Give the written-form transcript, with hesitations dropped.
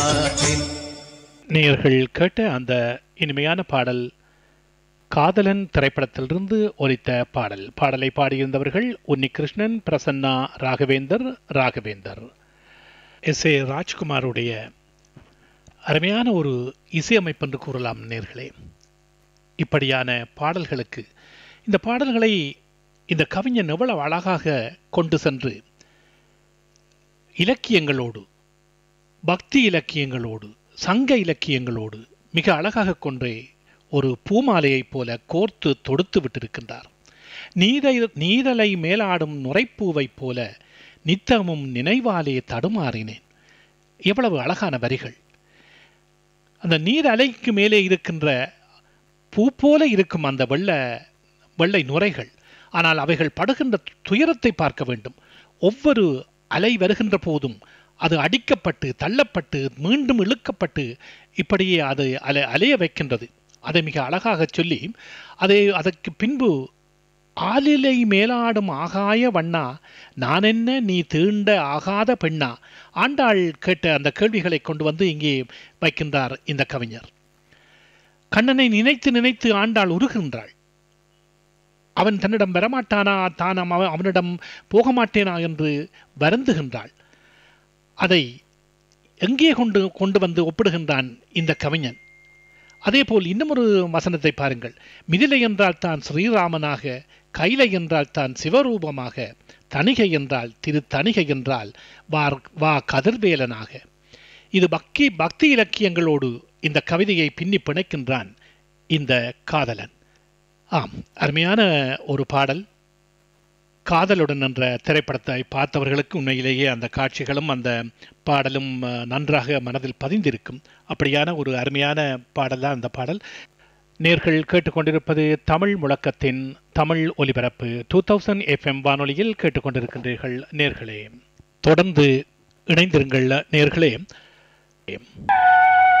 நேயர்கள் கேட்ட அந்த இனிமையான பாடல் காதலன் திரைப்படத்திலிருந்து ஒலித்த பாடல். பாடலை பாடியிருந்தவர்கள் உன்னிகிருஷ்ணன், பிரசன்னா, ராகவேந்தர். எஸ்.ஏ. ராஜ்குமாருடைய அருமையான ஒரு இசையமைப்பு என்று கூறலாம் நேயர்களே. இப்படியான பாடல்களுக்கு இந்த பாடல்களை இந்த கவிஞன் எவ்வளவு அழகாக கொண்டு சென்று இலக்கியங்களோடு, பக்தி இலக்கியங்களோடு, சங்க இலக்கியங்களோடு மிக அழகாக கொன்றே ஒரு பூமாலையைப் போல கோர்த்து தொடுத்து விட்டிருக்கின்றார். நீதலை மேலாடும் நுரைப்பூவைப் போல நித்தமும் நினைவாலே தடுமாறினேன். எவ்வளவு அழகான வரிகள்! அந்த நீர் அலைக்கு மேலே இருக்கின்ற பூ போல இருக்கும் அந்த வெள்ளை நுரைகள், ஆனால் அவைகள் படுகின்ற துயரத்தை பார்க்க வேண்டும். ஒவ்வொரு அலை வருகின்ற போதும் அது அடிக்கப்பட்டு தள்ளப்பட்டு மீண்டும் இழுக்கப்பட்டு இப்படியே அது அலைய வைக்கின்றது. அதை மிக அழகாக சொல்லி அதற்கு பின்பு ஆலிலை மேலாடும் ஆகாய வண்ணா நான் என்ன நீ தீண்ட ஆகாத பெண்ணா. ஆண்டாள் கேட்ட அந்த கேள்விகளை கொண்டு வந்து இங்கே வைக்கின்றார் இந்த கவிஞர். கண்ணனை நினைத்து நினைத்து ஆண்டாள் உருகின்றாள். அவன் தன்னிடம் வரமாட்டானா, தான் அவனிடம் போக மாட்டேனா என்று வருந்துகின்றாள். அதை எங்கே கொண்டு வந்து ஒப்பிடுகின்றான் இந்த கவிஞன். அதேபோல் இன்னும் ஒரு வசனத்தை பாருங்கள். மிதிலை என்றால் தான் ஸ்ரீராமனாக, கைலை என்றால் தான் சிவரூபமாக, தணிகை என்றால் தணிகை என்றால் வா கதிர்வேலனாக. இது பக்தி இலக்கியங்களோடு இந்த கவிதையை பின்னி பிணைக்கின்றான் இந்த காதலன். ஆம், அருமையான ஒரு பாடல். காதலுடன் என்ற திரைப்படத்தை பார்த்தவர்களுக்கு உண்மையிலேயே அந்த காட்சிகளும் அந்த பாடலும் நன்றாக மனதில் பதிந்திருக்கும். அப்படியான ஒரு அருமையான பாடல் தான் அந்த பாடல். நேர்கள் கேட்டுக்கொண்டிருப்பது தமிழ் முழக்கத்தின் தமிழ் ஒலிபரப்பு 2000 FM வானொலியில் கேட்டுக்கொண்டிருக்கின்றீர்கள் நேர்களே. தொடர்ந்து இணைந்திருங்கள் நேர்களே.